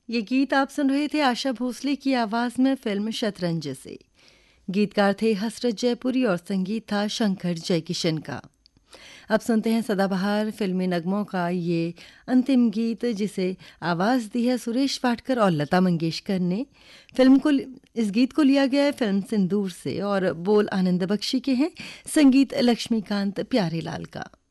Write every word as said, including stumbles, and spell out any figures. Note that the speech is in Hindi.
ये गीत आप सुन रहे थे आशा भोसले की आवाज में फिल्म शतरंज से। गीतकार थे हसरत जयपुरी और संगीत था शंकर जयकिशन का। अब सुनते हैं सदाबहार फिल्मी नगमों का ये अंतिम गीत, जिसे आवाज़ दी है सुरेश वाडकर और लता मंगेशकर ने। फिल्म को इस गीत को लिया गया है फिल्म सिंदूर से और बोल आनंद बख्शी के हैं, संगीत लक्ष्मीकांत प्यारेलाल का।